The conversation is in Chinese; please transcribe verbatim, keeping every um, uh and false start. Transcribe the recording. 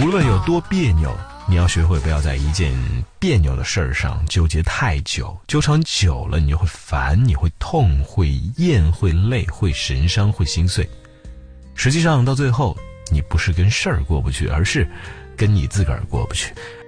无论有多别扭，你要学会不要在一件别扭的事儿上纠结太久，纠缠久了你就会烦，你会痛，会厌，会累，会神伤，会心碎。实际上到最后，你不是跟事儿过不去，而是跟你自个儿过不去。